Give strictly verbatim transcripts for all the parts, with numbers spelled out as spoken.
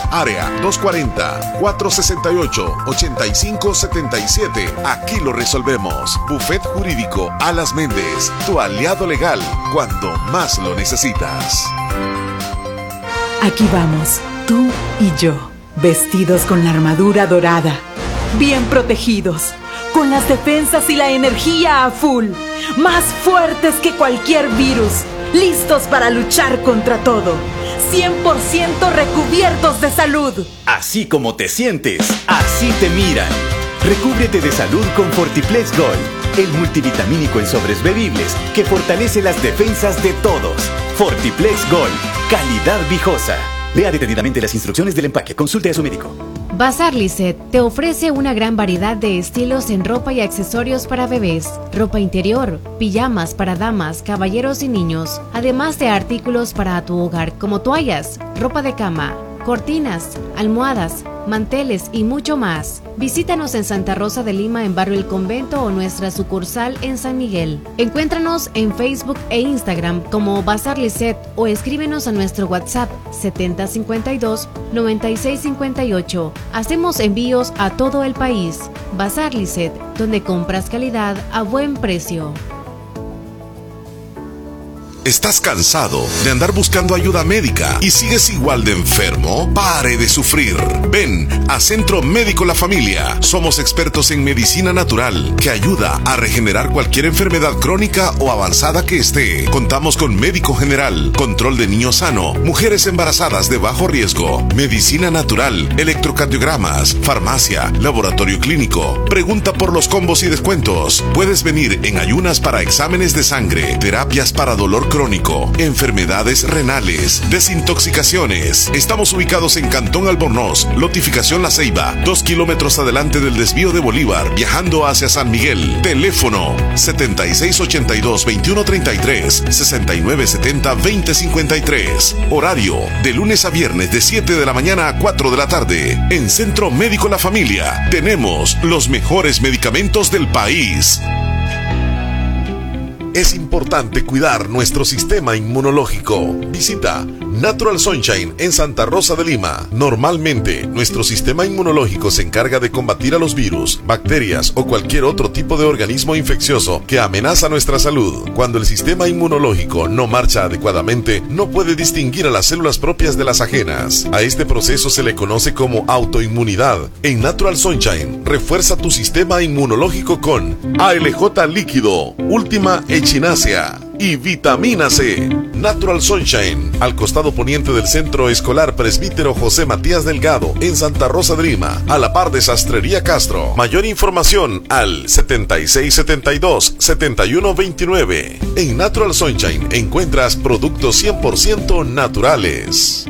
área dos cuarenta, cuatro sesenta y ocho, ochenta y cinco setenta y siete. Aquí lo resolvemos. Buffet Jurídico Alas Méndez, tu aliado legal cuando más lo necesitas. Aquí vamos, tú y yo, vestidos con la armadura dorada, bien protegidos, con las defensas y la energía a full, más fuertes que cualquier virus, listos para luchar contra todo, cien por ciento recubiertos de salud. Así como te sientes, así te miran. Recúbrete de salud con Fortiplex Gold, el multivitamínico en sobres bebibles que fortalece las defensas de todos. Fortiplex Gold, calidad viejosa. Lea detenidamente las instrucciones del empaque. Consulte a su médico. Bazar Lisset te ofrece una gran variedad de estilos en ropa y accesorios para bebés, ropa interior, pijamas para damas, caballeros y niños, además de artículos para tu hogar como toallas, ropa de cama, cortinas, almohadas, manteles y mucho más. Visítanos en Santa Rosa de Lima en Barrio El Convento o nuestra sucursal en San Miguel. Encuéntranos en Facebook e Instagram como Bazar Lisset o escríbenos a nuestro WhatsApp setenta cincuenta y dos, noventa y seis cincuenta y ocho. Hacemos envíos a todo el país. Bazar Lisset, donde compras calidad a buen precio. ¿Estás cansado de andar buscando ayuda médica y sigues igual de enfermo? Pare de sufrir. Ven a Centro Médico La Familia. Somos expertos en medicina natural que ayuda a regenerar cualquier enfermedad crónica o avanzada que esté. Contamos con médico general, control de niño sano, mujeres embarazadas de bajo riesgo, medicina natural, electrocardiogramas, farmacia, laboratorio clínico. Pregunta por los combos y descuentos. Puedes venir en ayunas para exámenes de sangre, terapias para dolor crónico, crónico, enfermedades renales, desintoxicaciones. Estamos ubicados en Cantón Albornoz, Lotificación La Ceiba, dos kilómetros adelante del desvío de Bolívar, viajando hacia San Miguel. Teléfono setenta y seis ochenta y dos, veintiuno treinta y tres, sesenta y nueve setenta, veinte cincuenta y tres. Horario de lunes a viernes de siete de la mañana a cuatro de la tarde. En Centro Médico La Familia tenemos los mejores medicamentos del país. Es importante cuidar nuestro sistema inmunológico. Visita Natural Sunshine en Santa Rosa de Lima. Normalmente, nuestro sistema inmunológico se encarga de combatir a los virus, bacterias o cualquier otro tipo de organismo infeccioso que amenaza nuestra salud. Cuando el sistema inmunológico no marcha adecuadamente, no puede distinguir a las células propias de las ajenas. A este proceso se le conoce como autoinmunidad. En Natural Sunshine, refuerza tu sistema inmunológico con A L J líquido, Última Echinacea y vitamina C. Natural Sunshine, al costado poniente del Centro Escolar Presbítero José Matías Delgado, en Santa Rosa de Lima, a la par de Sastrería Castro. Mayor información al setenta y seis setenta y dos, setenta y uno veintinueve. En Natural Sunshine encuentras productos cien por ciento naturales.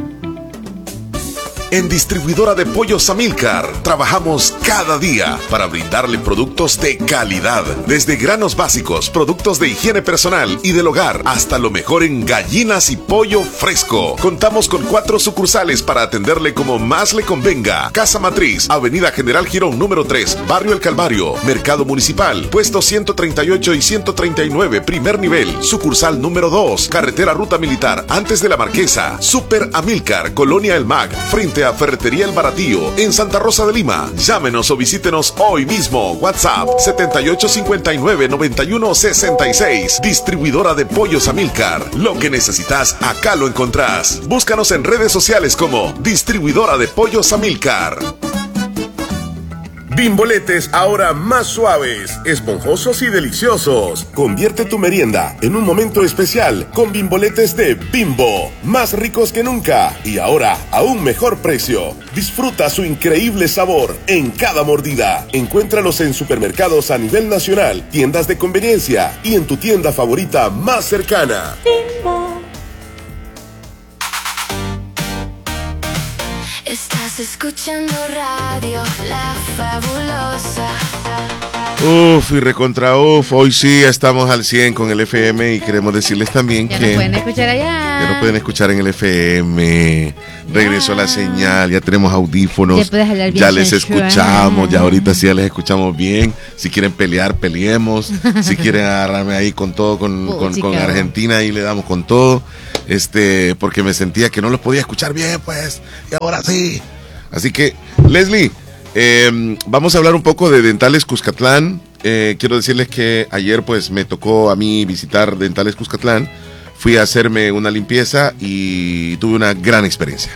En Distribuidora de Pollos Amilcar trabajamos cada día para brindarle productos de calidad, desde granos básicos, productos de higiene personal y del hogar, hasta lo mejor en gallinas y pollo fresco. Contamos con cuatro sucursales para atenderle como más le convenga. Casa Matriz, Avenida General Girón número tres, Barrio El Calvario, Mercado Municipal, puessto ciento treinta y ocho y ciento treinta y nueve, primer nivel. Sucursal número dos, Carretera Ruta Militar, antes de la Marquesa. Super Amilcar, Colonia El Mag, frente a Ferretería El Baratillo, en Santa Rosa de Lima. Llámenos o visítenos hoy mismo. WhatsApp setenta y ocho cincuenta y nueve, noventa y uno sesenta y seis. Distribuidora de Pollos Amilcar. Lo que necesitas, acá lo encontrás. Búscanos en redes sociales como Distribuidora de Pollos Amilcar. Bimboletes ahora más suaves, esponjosos y deliciosos. Convierte tu merienda en un momento especial con bimboletes de Bimbo, más ricos que nunca y ahora a un mejor precio. Disfruta su increíble sabor en cada mordida. Encuéntralos en supermercados a nivel nacional, tiendas de conveniencia y en tu tienda favorita más cercana. Bimbo. Estás escuchando radio La Fabulosa. Uf, y recontra uf, hoy sí estamos al cien con el F M y queremos decirles también ya que... nos pueden escuchar allá. Ya nos pueden escuchar en el F M. Regresó la señal, ya tenemos audífonos, ya, ya les escuchamos, ya ahorita sí ya les escuchamos bien. Si quieren pelear, peleemos. Si quieren agarrarme ahí con todo, con, con, con Argentina, ahí le damos con todo. este, porque me sentía que no los podía escuchar bien, pues, y ahora sí. Así que, Leslie, eh, vamos a hablar un poco de Dentales Cuscatlán. Eh, quiero decirles que ayer, pues, me tocó a mí visitar Dentales Cuscatlán. Fui a hacerme una limpieza y tuve una gran experiencia.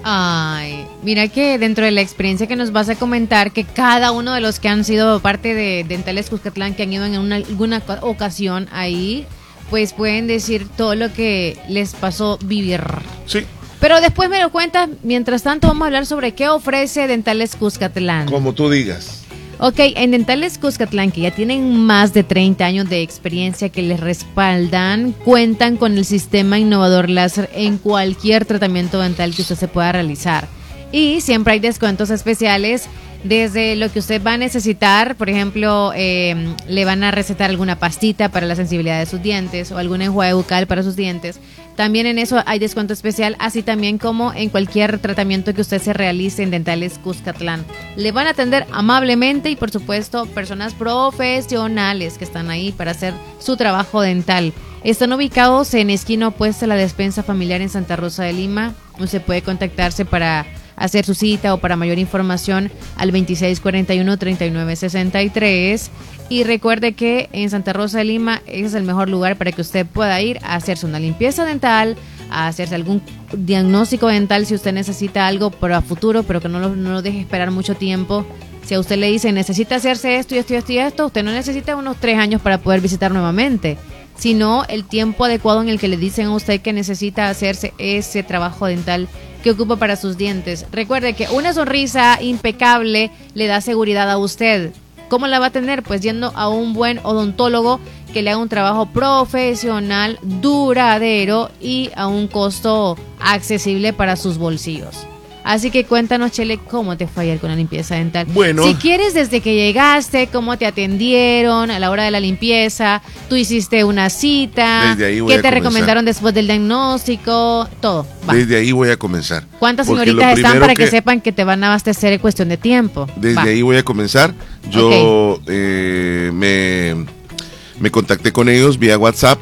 Ay, mira que dentro de la experiencia que nos vas a comentar, que cada uno de los que han sido parte de Dentales Cuscatlán, que han ido en una, alguna ocasión ahí, pues pueden decir todo lo que les pasó vivir. Sí. Pero después me lo cuentas. Mientras tanto, vamos a hablar sobre qué ofrece Dentales Cuscatlán. Como tú digas. Ok, en Dentales Cuscatlán, que ya tienen más de treinta años de experiencia que les respaldan, cuentan con el sistema innovador láser en cualquier tratamiento dental que usted se pueda realizar. Y siempre hay descuentos especiales desde lo que usted va a necesitar. Por ejemplo, eh, le van a recetar alguna pastita para la sensibilidad de sus dientes o algún enjuague bucal para sus dientes. También en eso hay descuento especial, así también como en cualquier tratamiento que usted se realice en Dentales Cuscatlán. Le van a atender amablemente y, por supuesto, personas profesionales que están ahí para hacer su trabajo dental. Están ubicados en esquina opuesta a la despensa familiar en Santa Rosa de Lima. Usted puede contactarse para hacer su cita o para mayor información al veintiséis cuarenta y uno, treinta y nueve sesenta y tres. Y recuerde que en Santa Rosa de Lima es el mejor lugar para que usted pueda ir a hacerse una limpieza dental, a hacerse algún diagnóstico dental si usted necesita algo para futuro, pero que no lo, no lo deje esperar mucho tiempo. Si a usted le dice necesita hacerse esto y esto y esto y esto, usted no necesita unos tres años para poder visitar nuevamente, sino el tiempo adecuado en el que le dicen a usted que necesita hacerse ese trabajo dental que ocupa para sus dientes. Recuerde que una sonrisa impecable le da seguridad a usted. ¿Cómo la va a tener? Pues yendo a un buen odontólogo que le haga un trabajo profesional, duradero y a un costo accesible para sus bolsillos. Así que cuéntanos, Chele, ¿cómo te fue ayer con la limpieza dental? Bueno. Si quieres, desde que llegaste, cómo te atendieron a la hora de la limpieza, tú hiciste una cita, desde ahí voy qué a te comenzar. recomendaron después del diagnóstico, todo. Va. Desde ahí voy a comenzar. ¿Cuántas Porque señoritas están para que, que sepan que te van a abastecer en cuestión de tiempo? Desde Va. ahí voy a comenzar. Yo okay. eh, me, me contacté con ellos vía WhatsApp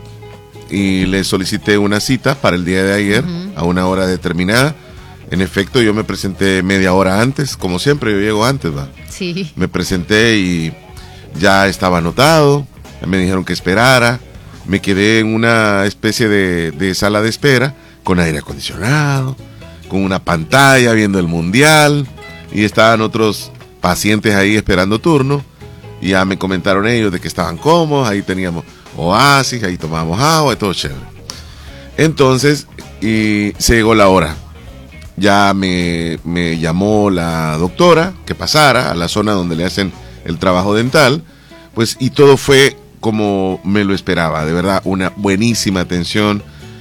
y les solicité una cita para el día de ayer, uh-huh, a una hora determinada. En efecto, yo me presenté media hora antes, como siempre, yo llego antes, ¿va? Sí. Me presenté y ya estaba anotado, me dijeron que esperara, me quedé en una especie de, de sala de espera, con aire acondicionado, con una pantalla viendo el mundial, y estaban otros pacientes ahí esperando turno, y ya me comentaron ellos de que estaban cómodos, ahí teníamos oasis, ahí tomábamos agua, y todo chévere. Entonces, y se llegó la hora. Ya me, me llamó la doctora que pasara a la zona donde le hacen el trabajo dental, pues, y todo fue como me lo esperaba, de verdad, una buenísima atención,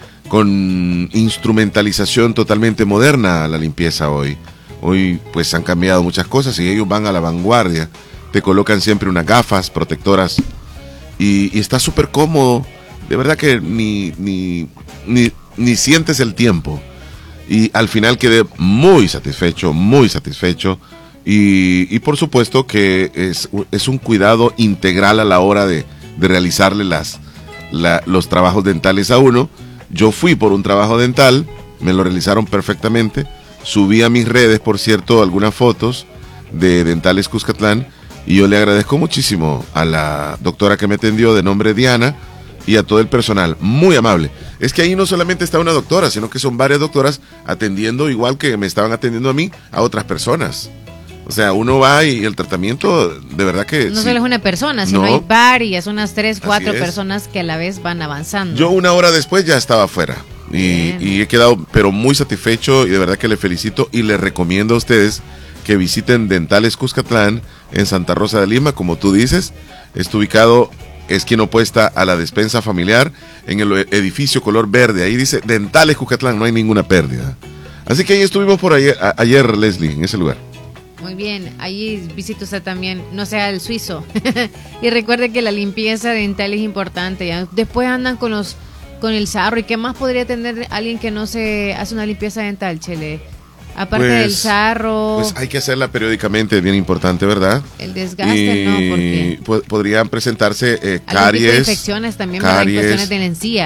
con instrumentalización totalmente moderna a la limpieza hoy. Hoy pues han cambiado muchas cosas y ellos van a la vanguardia, te colocan siempre unas gafas protectoras y, y está súper cómodo, de verdad que ni, ni, ni, ni sientes el tiempo. Y al final quedé muy satisfecho, muy satisfecho. Y, y por supuesto que es, es un cuidado integral a la hora de, de realizarle las, la, los trabajos dentales a uno. Yo fui por un trabajo dental, me lo realizaron perfectamente. Subí a mis redes, por cierto, algunas fotos de Dentales Cuscatlán. Y yo le agradezco muchísimo a la doctora que me atendió, de nombre Diana, y a todo el personal, muy amable. Es que ahí no solamente está una doctora, sino que son varias doctoras atendiendo, igual que me estaban atendiendo a mí, a otras personas. O sea, uno va y el tratamiento, de verdad que... No sí, solo es una persona, sino no, hay varias, unas tres, cuatro es. personas que a la vez van avanzando. Yo una hora después ya estaba afuera y, y he quedado pero muy satisfecho y de verdad que le felicito y le recomiendo a ustedes que visiten Dentales Cuscatlán en Santa Rosa de Lima, como tú dices. Está ubicado esquina opuesta a la despensa familiar en el edificio color verde. Ahí dice Dentales Cuscatlán, no hay ninguna pérdida. Así que ahí estuvimos por ayer, a, ayer Leslie, en ese lugar. Muy bien, ahí visita usted también, no sea el suizo. Y recuerde que la limpieza dental es importante. ¿Ya? Después andan con los con el sarro. ¿Y qué más podría tener alguien que no se hace una limpieza dental, Chele? Aparte pues, del sarro. Pues hay que hacerla periódicamente, es bien importante, ¿verdad? El desgaste, y ¿no? Porque po- podrían presentarse eh, caries. infecciones también, caries, infecciones de la encía.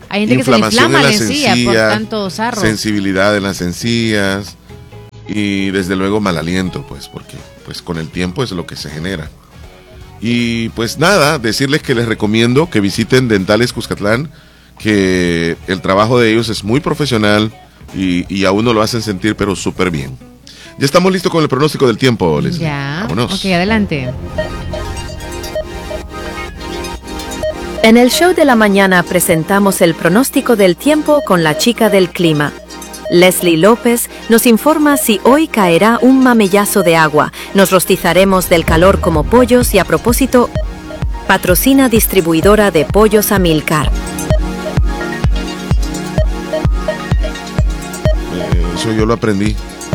Hay gente que se le inflama la encía por tanto sarro. Sensibilidad en las encías y desde luego mal aliento, pues, porque pues con el tiempo es lo que se genera. Y pues nada, decirles que les recomiendo que visiten Dentales Cuscatlán, que el trabajo de ellos es muy profesional y, y a uno lo hacen sentir pero súper bien. Ya estamos listos con el pronóstico del tiempo, Leslie. Ya, vámonos. Ok, adelante. En el show de la mañana presentamos el pronóstico del tiempo con la chica del clima. Leslie López nos informa si hoy caerá un mamellazo de agua, nos rostizaremos del calor como pollos y a propósito, patrocina distribuidora de pollos Amilcar. Eh, eso yo lo aprendí.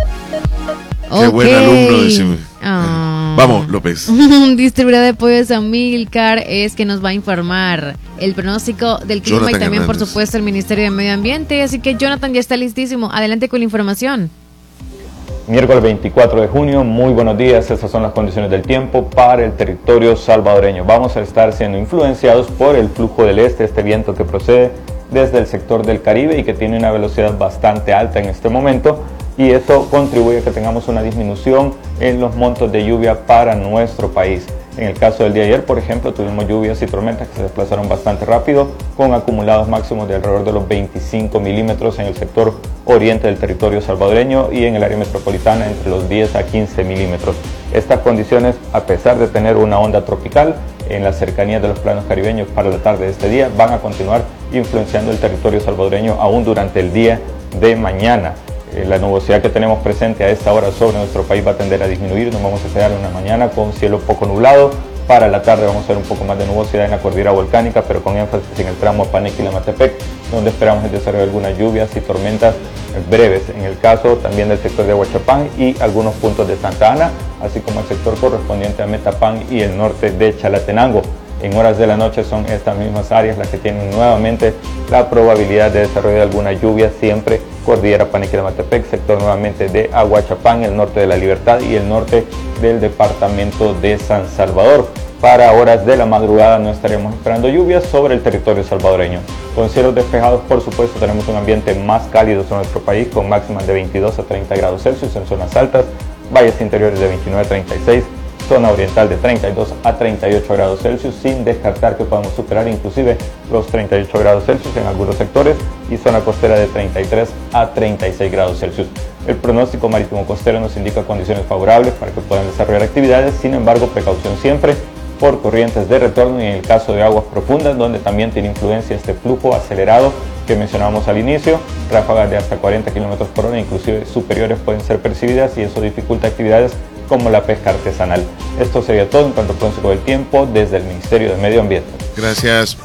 Okay. Qué buen alumno, decime. Oh. Vamos, López. Distribuidora de pollos Amilcar es que nos va a informar el pronóstico del clima Jonathan y también, Hernández. Por supuesto, el Ministerio de Medio Ambiente. Así que Jonathan ya está listísimo. Adelante con la información. Miércoles veinticuatro de junio, muy buenos días. Estas son las condiciones del tiempo para el territorio salvadoreño. Vamos a estar siendo influenciados por el flujo del este, este viento que procede desde el sector del Caribe y que tiene una velocidad bastante alta en este momento. Y esto contribuye a que tengamos una disminución en los montos de lluvia para nuestro país. En el caso del día de ayer, por ejemplo, tuvimos lluvias y tormentas que se desplazaron bastante rápido, con acumulados máximos de alrededor de los veinticinco milímetros en el sector oriente del territorio salvadoreño y en el área metropolitana entre los diez a quince milímetros. Estas condiciones, a pesar de tener una onda tropical en las cercanías de los planos caribeños para la tarde de este día, van a continuar influenciando el territorio salvadoreño aún durante el día de mañana. La nubosidad que tenemos presente a esta hora sobre nuestro país va a tender a disminuir. Nos vamos a quedar en una mañana con cielo poco nublado. Para la tarde vamos a ver un poco más de nubosidad en la cordillera volcánica, pero con énfasis en el tramo Paneque y Lamatepec, donde esperamos el desarrollo de algunas lluvias y tormentas breves. En el caso también del sector de Huachapán y algunos puntos de Santa Ana, así como el sector correspondiente a Metapán y el norte de Chalatenango. En horas de la noche son estas mismas áreas las que tienen nuevamente la probabilidad de desarrollo de alguna lluvia, siempre cordillera Paneque de Matepec, sector nuevamente de Aguachapán, el norte de La Libertad y el norte del departamento de San Salvador. Para horas de la madrugada no estaremos esperando lluvias sobre el territorio salvadoreño. Con cielos despejados, por supuesto, tenemos un ambiente más cálido sobre nuestro país, con máximas de veintidós a treinta grados Celsius en zonas altas, valles interiores de veintinueve a treinta y seis, zona oriental de treinta y dos a treinta y ocho grados Celsius, sin descartar que podamos superar inclusive los treinta y ocho grados Celsius en algunos sectores, y zona costera de treinta y tres a treinta y seis grados Celsius. El pronóstico marítimo costero nos indica condiciones favorables para que puedan desarrollar actividades, sin embargo, precaución siempre por corrientes de retorno y en el caso de aguas profundas, donde también tiene influencia este flujo acelerado que mencionábamos al inicio. Ráfagas de hasta cuarenta kilómetros por hora, inclusive superiores, pueden ser percibidas y eso dificulta actividades como la pesca artesanal. Esto sería todo en cuanto al pronóstico del tiempo desde el Ministerio de Medio Ambiente. Gracias.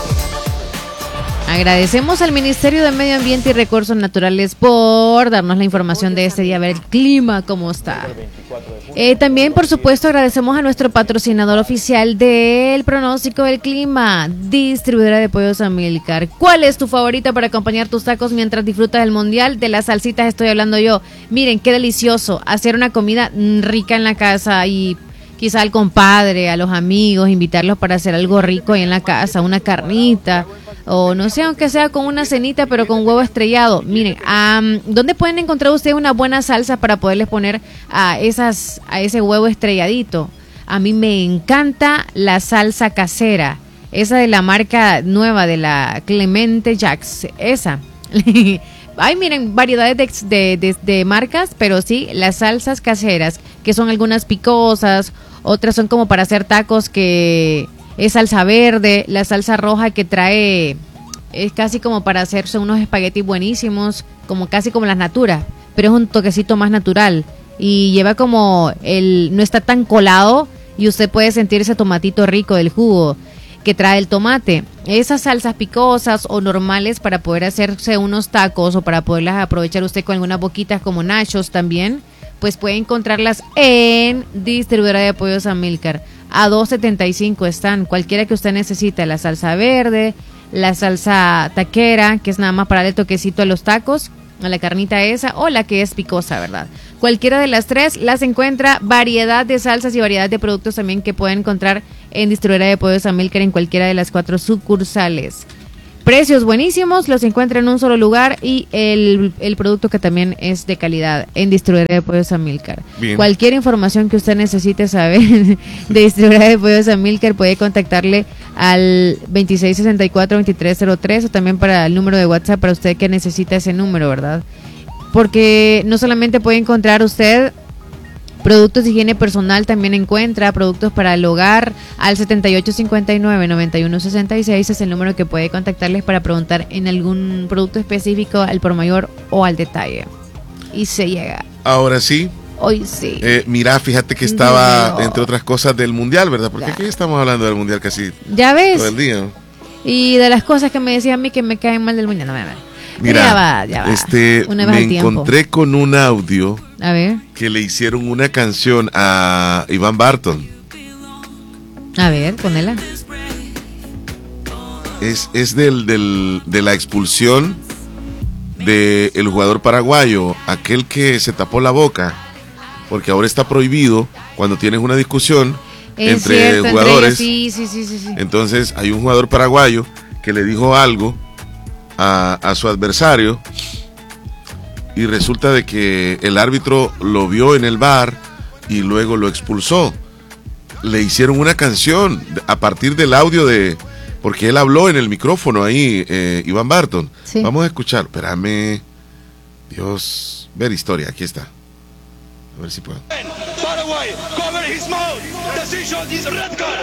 Agradecemos al Ministerio de Medio Ambiente y Recursos Naturales por darnos la información de este día, a ver el clima cómo está. Eh, también, por supuesto, agradecemos a nuestro patrocinador oficial del pronóstico del clima, Distribuidora de Pollos Amilcar. ¿Cuál es tu favorita para acompañar tus tacos mientras disfrutas del mundial? De las salsitas estoy hablando yo. Miren, qué delicioso hacer una comida rica en la casa y quizá al compadre, a los amigos, invitarlos para hacer algo rico ahí en la casa, una carnita, o no sé, aunque sea con una cenita, pero con huevo estrellado. Miren, um, ¿dónde pueden encontrar ustedes una buena salsa para poderles poner a esas a ese huevo estrelladito? A mí me encanta la salsa casera, esa de la marca nueva de la Clemente Jacks, esa. Ay, miren, variedades de, de, de, de marcas, pero sí, las salsas caseras, que son algunas picosas, otras son como para hacer tacos, que es salsa verde, la salsa roja que trae, es casi como para hacerse unos espaguetis buenísimos, como casi como las Natura, pero es un toquecito más natural y lleva como el, no está tan colado y usted puede sentir ese tomatito rico del jugo que trae el tomate. Esas salsas picosas o normales para poder hacerse unos tacos o para poderlas aprovechar usted con algunas boquitas como nachos también, pues puede encontrarlas en Distribuidora de Pollos Amilcar. A dos setenta y cinco están, cualquiera que usted necesite, la salsa verde, la salsa taquera, que es nada más para darle toquecito a los tacos, a la carnita esa, o la que es picosa, ¿verdad? Cualquiera de las tres las encuentra, variedad de salsas y variedad de productos también que pueden encontrar en Distribuidora de Pollos Amilcar en cualquiera de las cuatro sucursales. Precios buenísimos, los encuentra en un solo lugar y el, el producto que también es de calidad en Distribuidora de Pollos Amílcar. Bien. Cualquier información que usted necesite saber de Distribuidora de Pollos Amílcar puede contactarle al veintiséis sesenta y cuatro, veintitrés cero tres o también para el número de WhatsApp para usted que necesita ese número, ¿verdad? Porque no solamente puede encontrar usted productos de higiene personal, también encuentra productos para el hogar al setenta y ocho cincuenta y nueve, noventa y uno sesenta y seis es el número que puede contactarles para preguntar en algún producto específico al por mayor o al detalle. Y se llega. Ahora sí. Hoy sí. Eh, mira, fíjate que estaba, no. entre otras cosas, del Mundial, ¿verdad? Porque ya. Aquí estamos hablando del Mundial casi ya ves. todo el día. Y de las cosas que me decía a mí que me caen mal del Mundial, no me Mira, ya va, ya va. este, me encontré con un audio a ver. que le hicieron una canción a Iván Barton. A ver, ponela. Es, es del, del, de la expulsión del de jugador paraguayo, aquel que se tapó la boca, porque ahora está prohibido cuando tienes una discusión es entre cierto, jugadores. Entre ellos, sí, sí, sí, sí. Entonces hay un jugador paraguayo que le dijo algo A, a su adversario y resulta de que el árbitro lo vio en el bar y luego lo expulsó. Le hicieron una canción a partir del audio de, porque él habló en el micrófono ahí, eh, Iván Barton. Sí. Vamos a escuchar, espérame, Dios, ver historia, aquí está, a ver si puedo. Paraguay, cover his mouth. Decision is red card.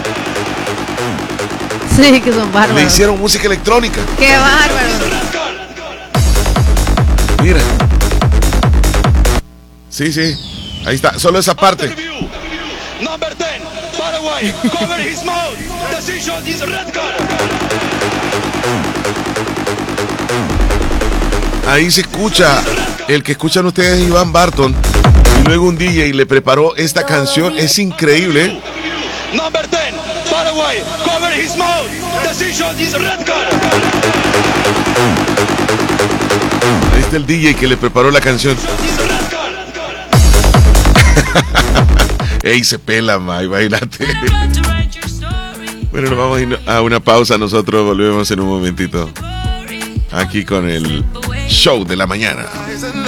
Sí, que son bárbaros. Le hicieron música electrónica. ¡Qué bárbaro! Mira. Sí, sí. Ahí está. Solo esa parte. Number ten. Paraguay. Cover his mouth. Decision is red card. Ahí se escucha. El que escuchan ustedes es Iván Barton. Y luego un D J le preparó esta canción. Es increíble. Number ten. Paraguay, cover his mouth. Decision is red card. Ahí está el D J que le preparó la canción. Ey, se pela, ma, bailate. Bueno, nos vamos a ir a una pausa. Nosotros volvemos en un momentito. Aquí con el show de la mañana.